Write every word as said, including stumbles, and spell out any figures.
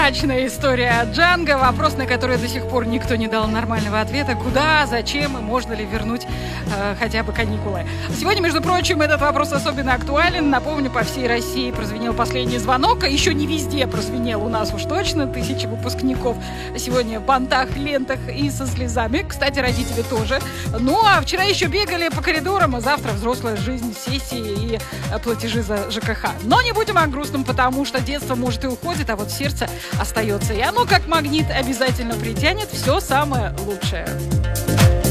мрачная история Джанго. Вопрос, на который до сих пор никто не дал нормального ответа. Куда, зачем и можно ли вернуть э, хотя бы каникулы? Сегодня, между прочим, этот вопрос особенно актуален. Напомню, по всей России прозвенел последний звонок. А еще не везде прозвенел, у нас уж точно. Тысячи выпускников сегодня в бантах, лентах и со слезами. Кстати, родители тоже. Ну, а вчера еще бегали по коридорам, а завтра взрослая жизнь, сессии и платежи за ЖКХ. Но не будем о грустном, потому что детство может и уходит, а вот сердце остается. И оно, как магнит, обязательно притянет все самое лучшее.